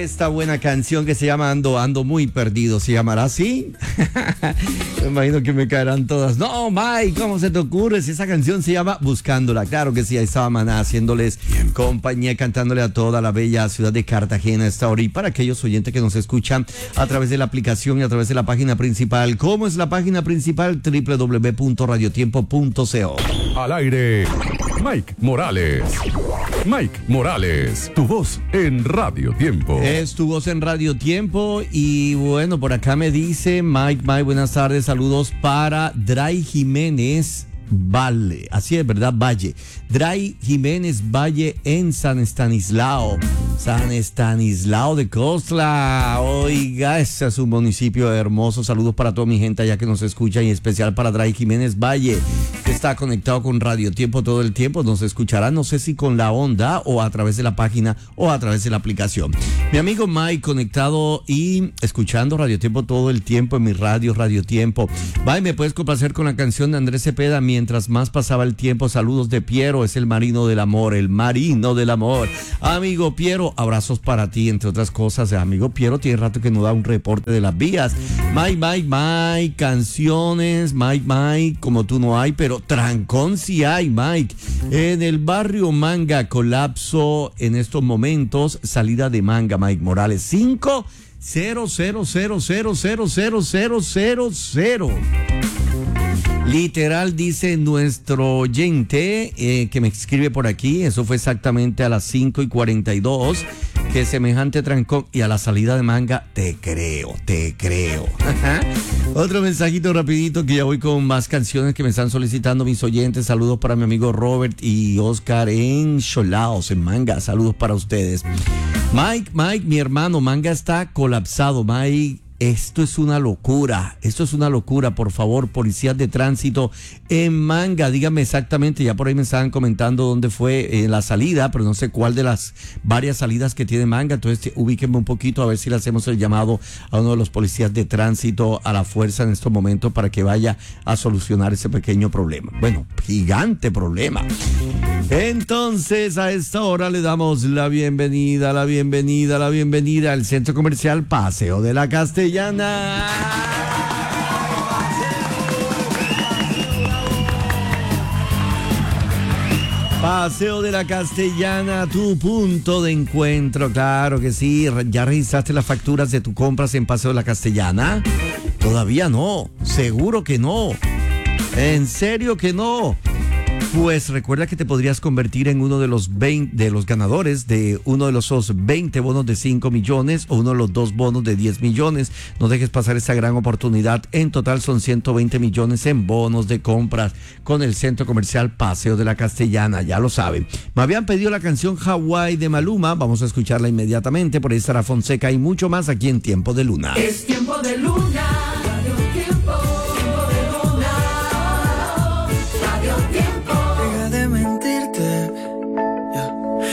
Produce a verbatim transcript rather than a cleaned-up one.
esta buena canción que se llama Ando, Ando Muy Perdido. ¿Se llamará así? Me imagino que me caerán todas. No, Mike, ¿cómo se te ocurre? Si esa canción se llama Buscándola. Claro que sí, ahí estaba Maná haciéndoles compañía, cantándole a toda la bella ciudad de Cartagena esta hora. Y para aquellos oyentes que nos escuchan a través de la aplicación y a través de la página principal. ¿Cómo es la página principal? doble u doble u doble u punto radio tiempo punto co. Al aire, Mike Morales. Mike Morales, tu voz en Radio Tiempo. Es tu voz en Radio Tiempo. Y bueno, por acá me dice Mike, Mike, buenas tardes, saludos para Dray Jiménez Valle, así es, ¿verdad? Valle. Dray Jiménez Valle en San Estanislao. San Estanislao de Costla. Oiga, ese es un municipio hermoso. Saludos para toda mi gente allá que nos escucha, y en especial para Dray Jiménez Valle, que está conectado con Radio Tiempo todo el tiempo. Nos escuchará, no sé si con la onda o a través de la página o a través de la aplicación. Mi amigo Mike conectado y escuchando Radio Tiempo todo el tiempo en mi radio, Radio Tiempo. Mike, ¿me puedes complacer con la canción de Andrés Cepeda? Mientras más pasaba el tiempo. Saludos de Piero, es el marino del amor, el marino del amor. Amigo Piero, abrazos para ti, entre otras cosas. Amigo Piero, tiene rato que no da un reporte de las vías. Mike, Mike, Mike, canciones, Mike, Mike, como tú no hay, pero trancón sí hay, Mike. En el barrio Manga, colapso en estos momentos, salida de Manga, Mike Morales, cinco cero cero cero cero cero cero cero cero cero. Literal, dice nuestro oyente eh, que me escribe por aquí, eso fue exactamente a las cinco y cuarenta y dos, que semejante trancón, y a la salida de Manga, te creo, te creo. Otro mensajito rapidito, que ya voy con más canciones que me están solicitando mis oyentes. Saludos para mi amigo Robert y Oscar en Cholaos, en Manga, saludos para ustedes. Mike, Mike, mi hermano, Manga está colapsado, Mike. Esto es una locura, esto es una locura, por favor, policías de tránsito en Manga, díganme exactamente, ya por ahí me estaban comentando dónde fue eh, la salida, pero no sé cuál de las varias salidas que tiene Manga, entonces ubíquenme un poquito a ver si le hacemos el llamado a uno de los policías de tránsito a la fuerza en estos momentos para que vaya a solucionar ese pequeño problema, bueno, gigante problema. Entonces a esta hora le damos la bienvenida, la bienvenida, la bienvenida al Centro Comercial Paseo de la Castellana. Paseo de la Castellana, tu punto de encuentro, claro que sí. ¿Ya registraste las facturas de tus compras en Paseo de la Castellana? Todavía no, seguro que no. ¿En serio que no? Pues recuerda que te podrías convertir en uno de los veinte, de los ganadores de uno de los veinte bonos de cinco millones o uno de los dos bonos de diez millones. No dejes pasar esa gran oportunidad. En total son ciento veinte millones en bonos de compras con el Centro Comercial Paseo de la Castellana, ya lo saben. Me habían pedido la canción Hawái de Maluma, vamos a escucharla inmediatamente. Por ahí estará Fonseca y mucho más aquí en Tiempo de Luna. Es Tiempo de Luna.